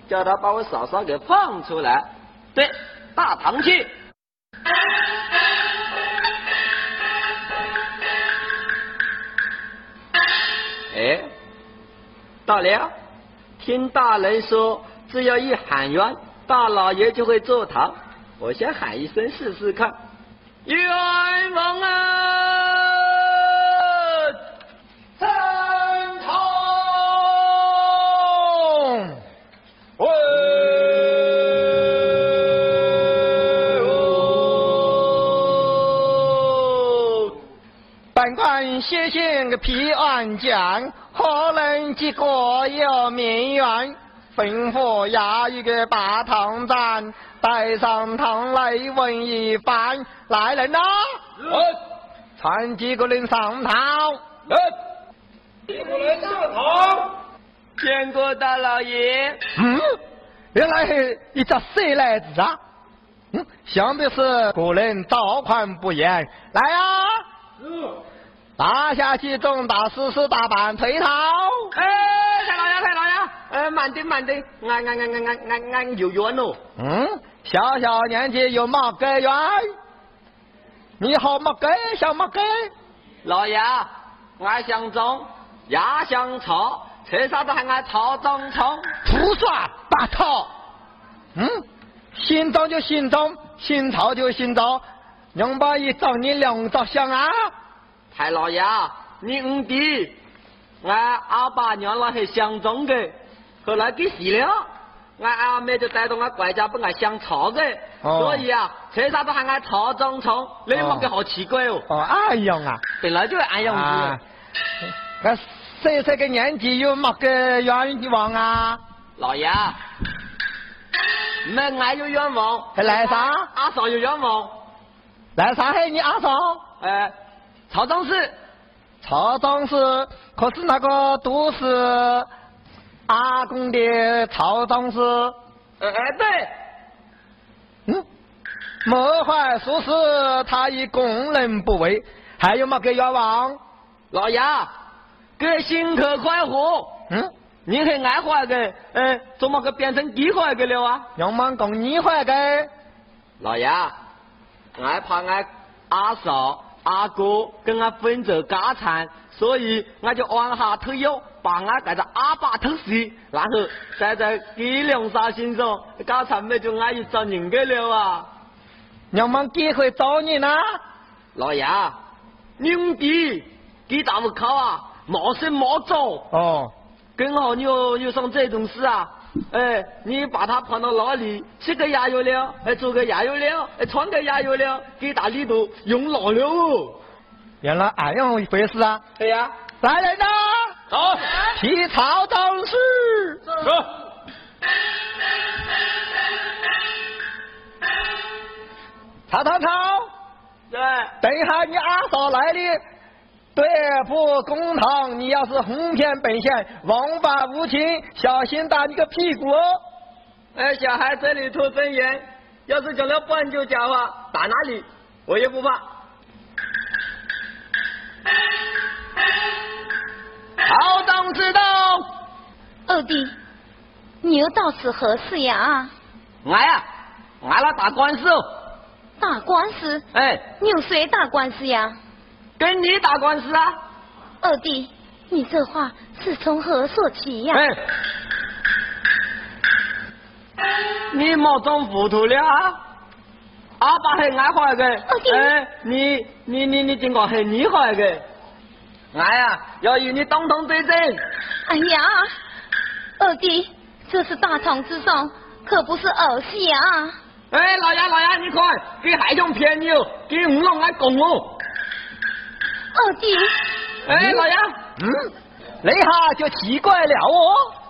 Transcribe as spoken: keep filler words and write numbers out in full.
叫他把我嫂嫂给放出来。对，大堂去。哎，到了。听大人说，只要一喊冤，大老爷就会坐堂。我先喊一声试试看。冤枉啊！ 三通喂！本官写信个批案讲，何人结果有名冤？吩咐衙役个把堂斩，带上堂来问一番。来人呐！传几个人上堂。 几个人上堂。见过大老爷。 嗯，原来是一只谁来子啊？嗯，想必是个人造款不严。来啊！嗯。拿下去重大实施大办推逃。 哎，太老爷，太老爷，呃，慢点慢点，俺俺俺俺俺俺俺有冤喽。 嗯，小小年纪有毛个冤？你好毛个小毛个？ 老爷，俺相中，牙相吵，车啥子喊俺吵中冲？ 胡说八道！嗯，心中就心中，心吵就心吵，两把一找你两着想啊！ 太老爷，你唔对，俺阿爸娘老是相中的，后来给死了，俺阿妹就带到俺怪家不俺相吵的，哦、所以啊，车啥子喊俺吵中冲，你冇个好奇怪哦。 哦，安样啊， 本来就安样子。 啊，俺谁谁个年纪有冇个冤枉啊？ 老爷，没俺有冤枉。 来啥？ 阿嫂有冤枉。 来啥？嘿，你阿嫂？ 哎。曹总是， 曹总是，可是那个都是阿公的曹总是。 哎哎对， 嗯，莫怀说是他以供人不为，还有么个冤枉？ 老爷，给新客快活。 嗯， 你很爱坏的，嗯，怎么个变成地坏的了啊？ 用忙供你坏的。 老爷，俺怕俺阿嫂。阿哥跟俺分这家产，所以俺就往下退休，把俺带着阿爸偷死，然后再在给两杀心上，家产没就俺一找人给了啊！ 娘们机会找你呢？ 老爷，兄弟，给大不靠啊，毛生毛走哦， 刚好你有有上这种事啊。哎，你把他放到哪里？吃个牙药了，哎，做个牙药了，哎，穿个牙药了，给大里头用老了哦。 原来俺样一回事啊！ 对呀、啊， 来人呐！ 好， 提曹总是。 是。 曹曹曹。 对。 等一下，你阿嫂来了。对簿公堂，你要是哄骗本县，枉法无情，小心打你个屁股哦！ 哎，小孩这里吐真言，要是讲了半句假话，打哪里我也不怕。好当知道。 二弟，你又到此何事呀？ 俺呀、啊，俺来打官司哦。 打官司？ 哎， 你有谁打官司呀？ 跟你打官司啊！ 二弟，你这话是从何说起呀？ 哎，你莫装糊涂了啊！阿爸很爱坏的， 二弟， 哎，你你你你尽管很厉害的，俺呀要与你当堂对证。 哎呀，二弟，这是大堂之上，可不是儿戏啊！ 哎，老爷老爷，你看，给还想骗你哦，给五龙来拱哦。 二弟， 哎，老杨， 嗯，这下就奇怪了哦。